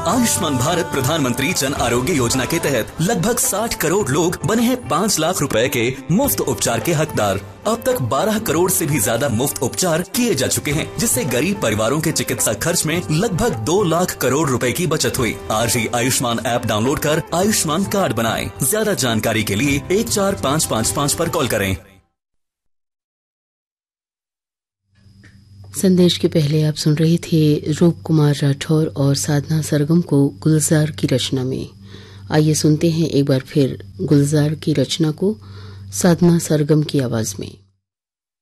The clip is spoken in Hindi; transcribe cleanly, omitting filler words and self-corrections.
आयुष्मान भारत प्रधानमंत्री जन आरोग्य योजना के तहत लगभग 60 करोड़ लोग बने हैं 5 लाख रुपए के मुफ्त उपचार के हकदार। अब तक 12 करोड़ से भी ज्यादा मुफ्त उपचार किए जा चुके हैं, जिससे गरीब परिवारों के चिकित्सा खर्च में लगभग 2 लाख करोड़ रुपए की बचत हुई। आज ही आयुष्मान ऐप डाउनलोड कर आयुष्मान कार्ड बनाएं। ज्यादा जानकारी के लिए 14555 पर कॉल करें। संदेश के पहले आप सुन रहे थे रूप कुमार राठौर और साधना सरगम को गुलजार की रचना में। आइए सुनते हैं एक बार फिर गुलजार की रचना को साधना सरगम की आवाज में।